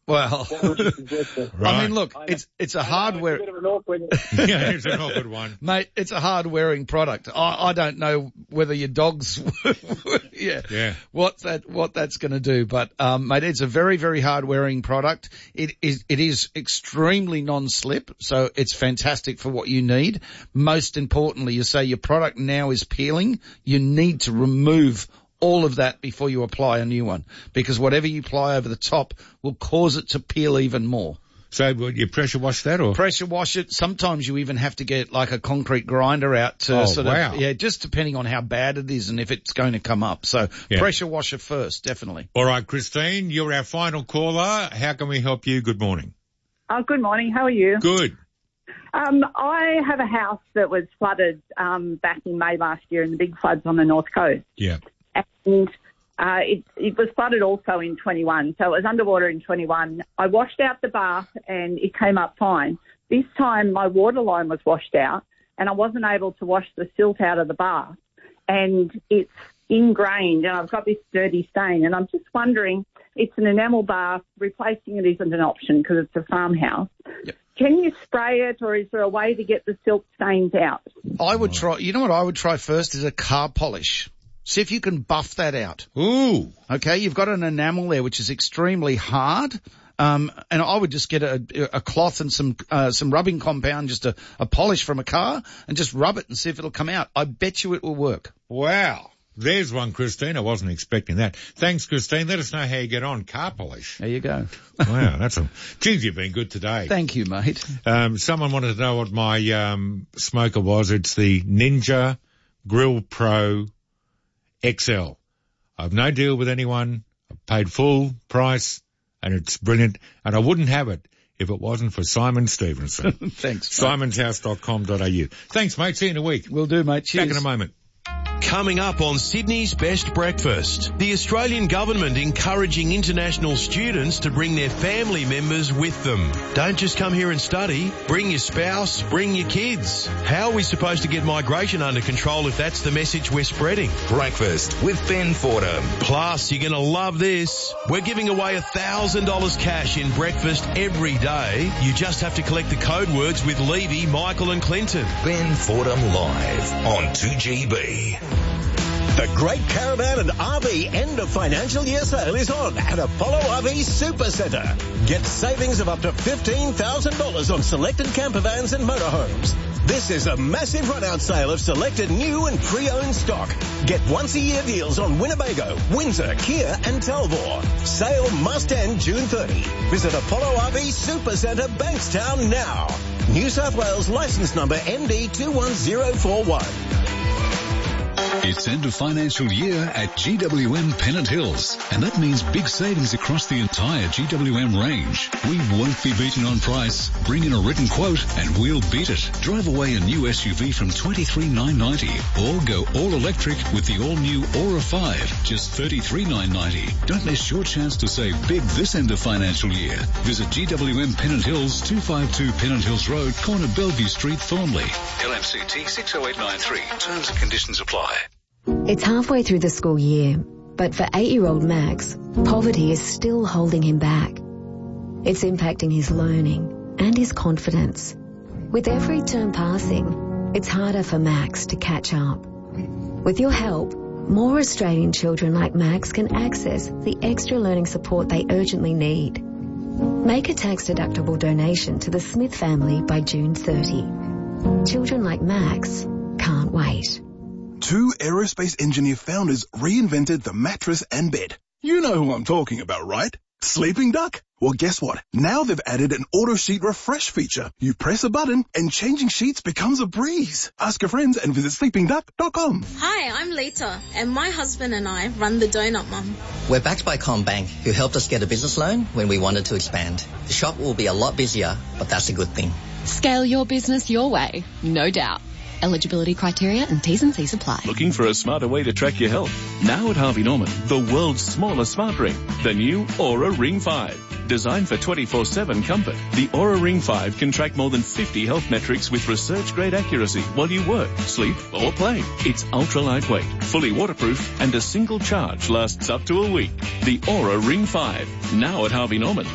Well, Right. I mean, look, it's a hardware. It's a bit of an awkward. Yeah, it's an awkward one. Mate, it's a hard-wearing product. I don't know whether your dog's, Yeah. what that's going to do, but mate, it's a very, very hard-wearing product. It is extremely non-slip, so it's fantastic for what you need. Most importantly, you say your product now is peeling. You need to remove all of that before you apply a new one, because whatever you apply over the top will cause it to peel even more. So you pressure wash that, or? Pressure wash it. Sometimes you even have to get like a concrete grinder out to just depending on how bad it is and if it's going to come up. So pressure wash it first, definitely. All right, Christine, you're our final caller. How can we help you? Good morning. Oh, good morning. How are you? Good. I have a house that was flooded back in May last year in the big floods on the North Coast. Yeah. And it was flooded also in 21, so it was underwater in 21. I washed out the bath and it came up fine. This time my water line was washed out and I wasn't able to wash the silt out of the bath, and it's ingrained and I've got this dirty stain, and I'm just wondering, it's an enamel bath, replacing it isn't an option because it's a farmhouse. Yep. Can you spray it, or is there a way to get the silt stains out? I would try, you know what I would try first is a car polish. See if you can buff that out. Ooh. Okay, you've got an enamel there which is extremely hard. And I would just get a cloth and some rubbing compound, just a polish from a car, and just rub it and see if it'll come out. I bet you it will work. Wow. There's one, Christine. I wasn't expecting that. Thanks, Christine. Let us know how you get on. Car polish. There you go. Wow, geez, you've been good today. Thank you, mate. Someone wanted to know what my smoker was. It's the Ninja Grill Pro XL. I've no deal with anyone. I've paid full price, and it's brilliant. And I wouldn't have it if it wasn't for Simon Stevenson. Thanks, simonshouse.com.au. Thanks, mate. See you in a week. Will do, mate. Cheers. Back in a moment. Coming up on Sydney's Best Breakfast, the Australian government encouraging international students to bring their family members with them. Don't just come here and study. Bring your spouse, bring your kids. How are we supposed to get migration under control if that's the message we're spreading? Breakfast with Ben Fordham. Plus, you're going to love this. We're giving away $1,000 cash in breakfast every day. You just have to collect the code words with Levy, Michael and Clinton. Ben Fordham live on 2GB. The Great Caravan and RV end of financial year sale is on at Apollo RV Supercentre. Get savings of up to $15,000 on selected campervans and motorhomes. This is a massive run-out sale of selected new and pre-owned stock. Get once-a-year deals on Winnebago, Windsor, Kia and Talbot. Sale must end June 30. Visit Apollo RV Supercentre, Bankstown now. New South Wales licence number MD21041. It's end of financial year at GWM Pennant Hills, and that means big savings across the entire GWM range. We won't be beaten on price. Bring in a written quote and we'll beat it. Drive away a new SUV from $23,990 or go all electric with the all-new Aura 5, just $33,990. Don't miss your chance to save big this end of financial year. Visit GWM Pennant Hills, 252 Pennant Hills Road, corner Bellevue Street, Thornley. LMCT 60893. Terms and conditions apply. It's halfway through the school year, but for 8-year-old Max, poverty is still holding him back. It's impacting his learning and his confidence. With every term passing, it's harder for Max to catch up. With your help, more Australian children like Max can access the extra learning support they urgently need. Make a tax-deductible donation to the Smith family by June 30. Children like Max can't wait. 2 aerospace engineer founders reinvented the mattress and bed. You know who I'm talking about, right? Sleeping Duck? Well, guess what? Now they've added an auto sheet refresh feature. You press a button and changing sheets becomes a breeze. Ask your friends and visit sleepingduck.com. Hi, I'm Lita, and my husband and I run the Donut Mum. We're backed by CommBank, who helped us get a business loan when we wanted to expand. The shop will be a lot busier, but that's a good thing. Scale your business your way, no doubt. Eligibility criteria and T's and C's apply. Looking for a smarter way to track your health? Now at Harvey Norman, the world's smallest smart ring, the new Aura Ring 5. Designed for 24/7 comfort, the Aura Ring 5 can track more than 50 health metrics with research-grade accuracy while you work, sleep or play. It's ultra-lightweight, fully waterproof, and a single charge lasts up to a week. The Aura Ring 5, now at Harvey Norman.